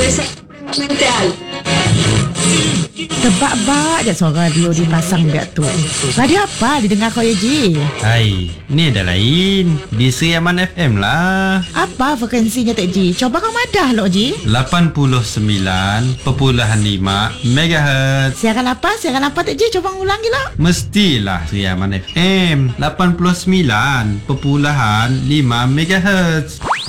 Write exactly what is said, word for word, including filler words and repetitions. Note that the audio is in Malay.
experimental. Tebak-bak je suara radio dipasang biak tu. Radio apa didengar kau ya, Ji? Hai, ni ada lain. Di Sri Aman F M lah. Apa frekuensinya, Tek Ji? Coba kau madah lo, Ji. lapan puluh sembilan perpuluhan lima megahertz. Siaran apa? Siaran apa, Tek Ji? Coba ulang gila. Mestilah Sri Aman F M lapan puluh sembilan perpuluhan lima megahertz.